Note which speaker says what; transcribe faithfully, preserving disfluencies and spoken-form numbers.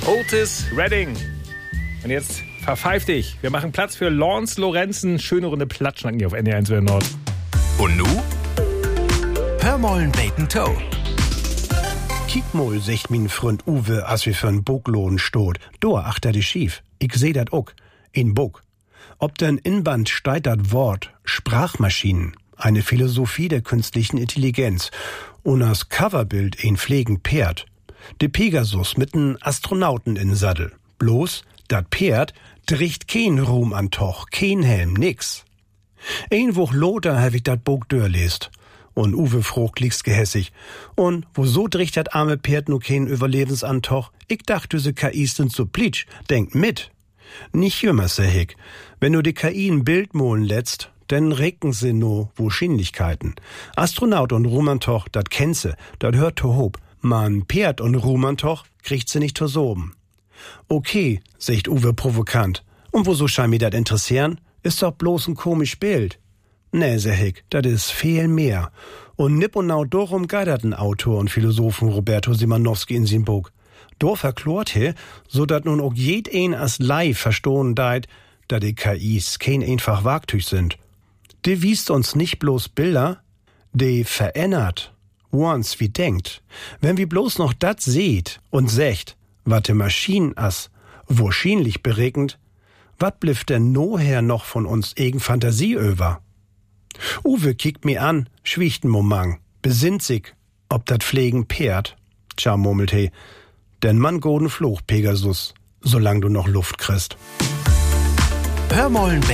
Speaker 1: Otis Redding. Und jetzt verpfeif dich. Wir machen Platz für Lance Lorenzen. Schöne Runde Platschnacken hier auf N D R eins Nord.
Speaker 2: Und nu? Hör mollen Bacon Toe.
Speaker 3: Kiek mol, sagt min Freund Uwe, as wir für'n Boglohn stot. Do achter die schief. Ich seh dat ook. In Bog. Ob denn Inband steigt dat Wort Sprachmaschinen, eine Philosophie der künstlichen Intelligenz, und as Coverbild ein pflegen Pferd. De Pegasus mit n Astronauten in Sattel. Bloß, dat Pferd dricht kein Ruhm an Toch, kein Helm, nix. Ein Woch loter hab ich dat Bog dörlest. Und Uwe frug liegst gehässig. Und wieso dricht dat arme Pferd nu kein Überlebensantoch? Ich dachte, se K Is sind so plitsch. Denkt mit. Nicht jümmer, seh ich. Wenn du die K I ein Bild molen lätst, denn recken sie no Wahrscheinlichkeiten. Astronaut und Rumantoch, dat kennt se, dat hört to hob. Man Pferd und Rumantoch kriegt sie nicht to soben. Okay, sagt Uwe provokant. Und woso scheint mir dat interessieren? Ist doch bloß ein komisch Bild. Nee, seh ich, dat is viel mehr. Und nipp und nau darum geiderten Autor und Philosophen Roberto Simanowski in sin Buch. Do verklort he, so dat nun auch jed ein as live verstohlen deit, da die K Is kein einfach Wagtüch sind. De wiest uns nicht bloß Bilder, de verändert uns wie denkt. Wenn wir bloß noch dat seht und secht, wat de Maschinen as wahrscheinlich beregend, wat blifft denn noher noch von uns egen Fantasie über? Uwe kickt mir an, schwiegt n Momang, besinnt sich, ob dat pflegen Pferd. Tja, murmelt he, denn man goden Fluch, Pegasus, solang du noch Luft kriegst.
Speaker 2: Hör mollen